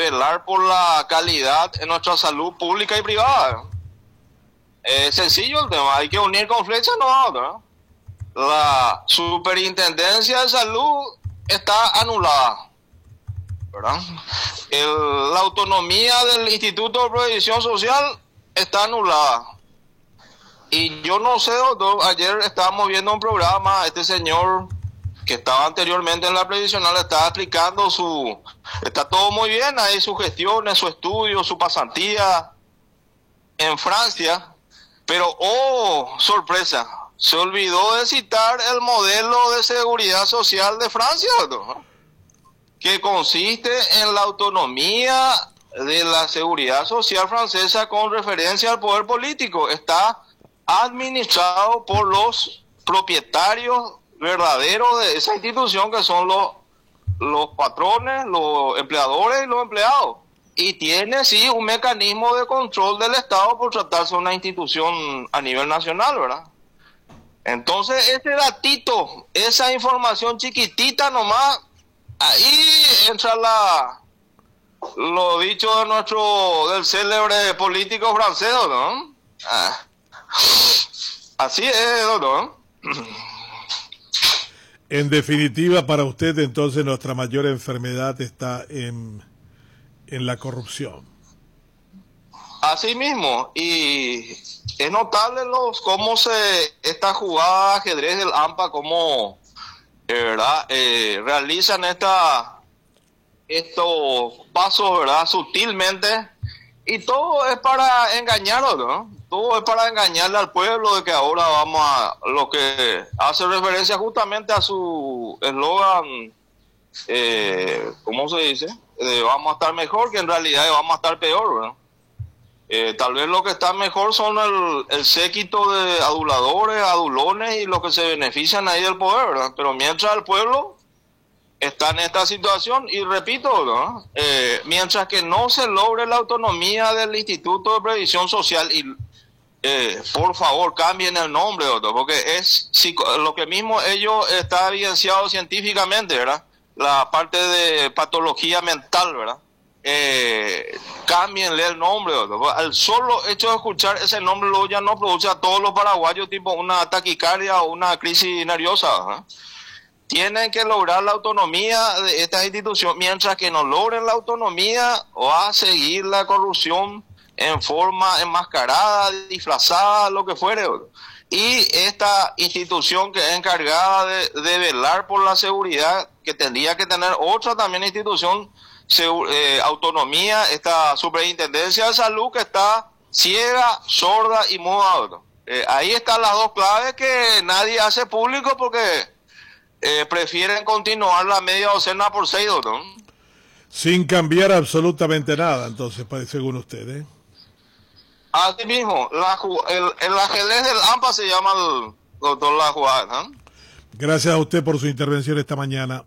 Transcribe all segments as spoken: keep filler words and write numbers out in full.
velar por la calidad en nuestra salud pública y privada. Es sencillo el tema, hay que unir con flecha no, ¿no? La superintendencia de salud está anulada, ¿verdad? El, la autonomía del Instituto de Previsión Social está anulada. Y yo no sé, doctor, ayer estábamos viendo un programa, este señor que estaba anteriormente en la previsional estaba explicando su... Está todo muy bien ahí, su gestión, su estudio, su pasantía en Francia, pero, oh, sorpresa, se olvidó de citar el modelo de seguridad social de Francia, doctor, que consiste en la autonomía de la seguridad social francesa con referencia al poder político. Está administrado por los propietarios verdaderos de esa institución, que son los, los patrones, los empleadores y los empleados. Y tiene, sí, un mecanismo de control del Estado por tratarse de una institución a nivel nacional, ¿verdad? Entonces, ese datito, esa información chiquitita nomás, ahí entra la lo dicho de nuestro, del célebre político francés, ¿no? Ah. Así es, doctor. En definitiva, para usted, entonces, nuestra mayor enfermedad está en, en la corrupción. Así mismo, y es notable los cómo se esta jugada de ajedrez del AMPA, cómo eh, verdad eh, realizan esta estos pasos, verdad, sutilmente, y todo es para engañarlo, ¿no? Todo es para engañarle al pueblo de que ahora vamos a, lo que hace referencia justamente a su eslogan, eh, ¿cómo se dice? Eh, vamos a estar mejor, que en realidad vamos a estar peor, ¿verdad? Eh, tal vez lo que está mejor son el, el séquito de aduladores, adulones y los que se benefician ahí del poder, ¿verdad? Pero mientras el pueblo está en esta situación, y repito, ¿no? Eh, mientras que no se logre la autonomía del Instituto de Previsión Social, y eh, por favor cambien el nombre, doctor, porque es lo que mismo ellos está evidenciado científicamente, ¿verdad? La parte de patología mental, ¿verdad? Eh, cámbienle el nombre, doctor. Al solo hecho de escuchar ese nombre luego ya no produce a todos los paraguayos tipo una taquicardia o una crisis nerviosa, ¿verdad? Tienen que lograr la autonomía de esta institución. Mientras que no logren la autonomía, va a seguir la corrupción en forma enmascarada, disfrazada, lo que fuere. Y esta institución que es encargada de, de velar por la seguridad, que tendría que tener otra también institución, eh, autonomía, esta superintendencia de salud, que está ciega, sorda y muda. Eh, ahí están las dos claves que nadie hace público porque eh, prefieren continuar la media docena por seis, ¿no? Sin cambiar absolutamente nada, entonces, según usted, ¿eh? Así mismo, la, el, el ajedrez del AMPA se llama el doctor la jugada, ¿no? Gracias a usted por su intervención esta mañana.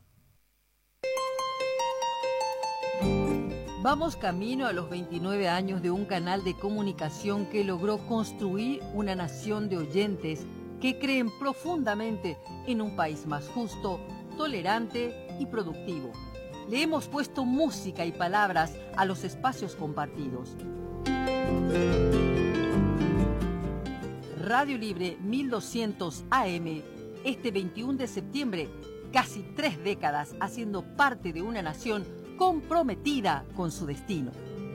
Vamos camino a los veintinueve años de un canal de comunicación que logró construir una nación de oyentes que creen profundamente en un país más justo, tolerante y productivo. Le hemos puesto música y palabras a los espacios compartidos. Radio Libre mil doscientos A M, este veintiuno de septiembre, casi tres décadas haciendo parte de una nación comprometida con su destino.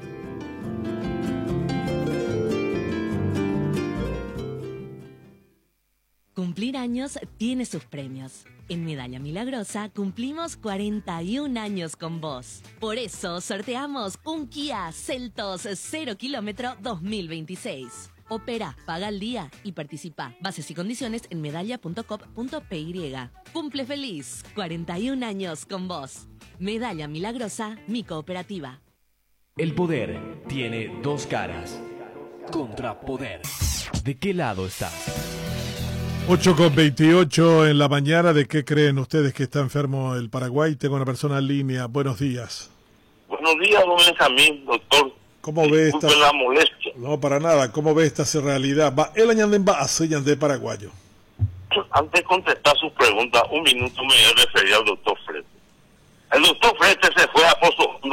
Cumplir años tiene sus premios. En Medalla Milagrosa cumplimos cuarenta y un años con vos. Por eso sorteamos un Kia Seltos cero kilómetro dos mil veintiséis. Opera, paga al día y participa. Bases y condiciones en medalla punto com punto p y. Cumple feliz, cuarenta y un años con vos. Medalla Milagrosa, mi cooperativa. El poder tiene dos caras. Contrapoder. ¿De qué lado estás? ocho con veintiocho en la mañana. ¿De qué creen ustedes que está enfermo el Paraguay? Tengo una persona en línea. Buenos días. Buenos días, don Benjamín, doctor. ¿Cómo ve esta? la molestia. No, para nada. ¿Cómo ve esta realidad? Va el año en base de paraguayo. Antes de contestar sus preguntas, un minuto me refería al doctor Frete. El doctor Frete se fue a Pozo